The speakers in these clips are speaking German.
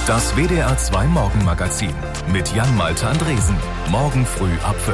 Das WDR 2 Morgenmagazin mit Jan-Malte Andresen. Morgen früh ab 5.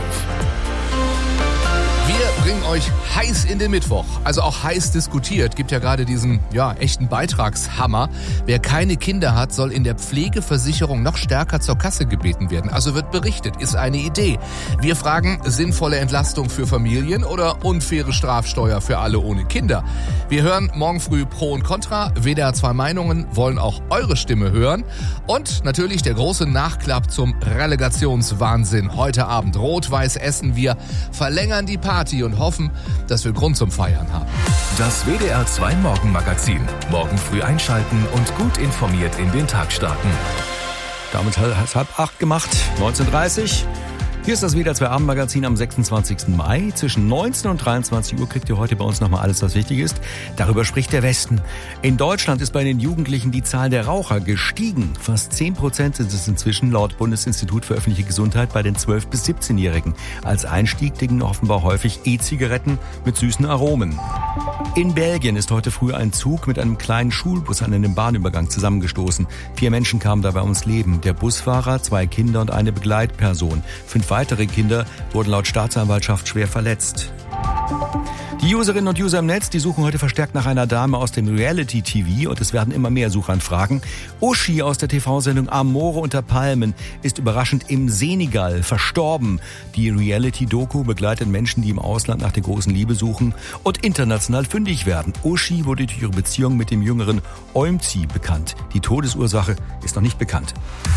Wir bringen euch heiß in den Mittwoch, also auch heiß diskutiert. Gibt ja gerade diesen, echten Beitragshammer. Wer keine Kinder hat, soll in der Pflegeversicherung noch stärker zur Kasse gebeten werden. Also wird berichtet, ist eine Idee. Wir fragen, sinnvolle Entlastung für Familien oder unfaire Strafsteuer für alle ohne Kinder? Wir hören morgen früh Pro und Contra. WDR 2 Meinungen wollen auch eure Stimme hören. Und natürlich der große Nachklapp zum Relegationswahnsinn. Heute Abend Rot-Weiß Essen. Wir verlängern die Party und hoffen, dass wir Grund zum Feiern haben. Das WDR 2 Morgenmagazin. Morgen früh einschalten und gut informiert in den Tag starten. Damit hat es 7:30 gemacht, 19:30. Hier ist das WDR 2 Abendmagazin am 26. Mai. Zwischen 19 und 23 Uhr kriegt ihr heute bei uns nochmal alles, was wichtig ist. Darüber spricht der Westen. In Deutschland ist bei den Jugendlichen die Zahl der Raucher gestiegen. Fast 10% sind es inzwischen laut Bundesinstitut für öffentliche Gesundheit bei den 12- bis 17-Jährigen. Als Einstieg dienen offenbar häufig E-Zigaretten mit süßen Aromen. In Belgien ist heute früh ein Zug mit einem kleinen Schulbus an einem Bahnübergang zusammengestoßen. 4 Menschen kamen dabei ums Leben. Der Busfahrer, 2 Kinder und eine Begleitperson. 5 weitere Kinder wurden laut Staatsanwaltschaft schwer verletzt. Die Userinnen und User im Netz, die suchen heute verstärkt nach einer Dame aus dem Reality-TV und es werden immer mehr Suchanfragen. Uschi aus der TV-Sendung Amore unter Palmen ist überraschend im Senegal verstorben. Die Reality-Doku begleitet Menschen, die im Ausland nach der großen Liebe suchen und international fündig werden. Uschi wurde durch ihre Beziehung mit dem jüngeren Oimzi bekannt. Die Todesursache ist noch nicht bekannt.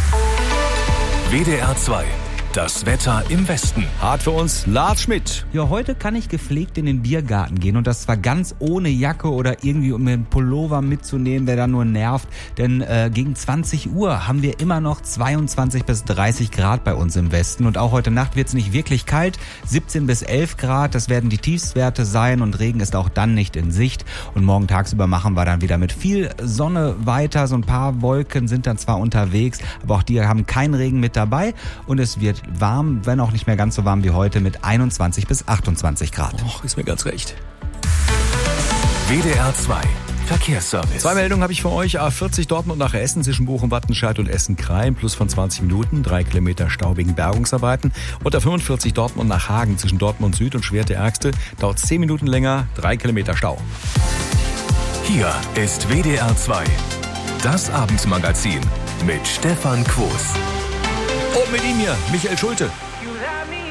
WDR 2. Das Wetter im Westen. Hart für uns, Lars Schmidt. Ja, heute kann ich gepflegt in den Biergarten gehen und das zwar ganz ohne Jacke oder irgendwie um einen Pullover mitzunehmen, der dann nur nervt, denn gegen 20 Uhr haben wir immer noch 22 bis 30 Grad bei uns im Westen und auch heute Nacht wird es nicht wirklich kalt, 17 bis 11 Grad, das werden die Tiefstwerte sein und Regen ist auch dann nicht in Sicht und morgen tagsüber machen wir dann wieder mit viel Sonne weiter, so ein paar Wolken sind dann zwar unterwegs, aber auch die haben keinen Regen mit dabei und es wird warm, wenn auch nicht mehr ganz so warm wie heute, mit 21 bis 28 Grad. Och, ist mir ganz recht. WDR 2. Verkehrsservice. 2 Meldungen habe ich für euch. A40 Dortmund nach Essen zwischen Bochum, Wattenscheid und Essen-Krain. Plus von 20 Minuten. 3 Kilometer Stau wegen Bergungsarbeiten. Und A45 Dortmund nach Hagen zwischen Dortmund Süd und Schwerte-Ärgste. Dauert 10 Minuten länger. 3 Kilometer Stau. Hier ist WDR 2. Das Abendmagazin mit Stefan Quos. Und mit ihm hier, Michael Schulte.